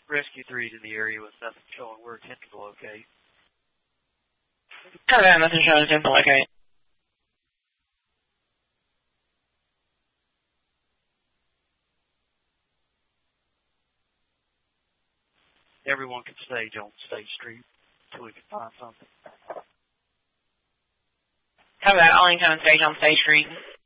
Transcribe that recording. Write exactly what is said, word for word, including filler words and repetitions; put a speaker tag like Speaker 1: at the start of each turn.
Speaker 1: Rescue three's in the area with nothing showing we're attempting to locate.
Speaker 2: Copy that, nothing showing attempt to locate.
Speaker 1: Everyone can stage on State Street until we can find something.
Speaker 2: Copy that, all incoming stage on State Street.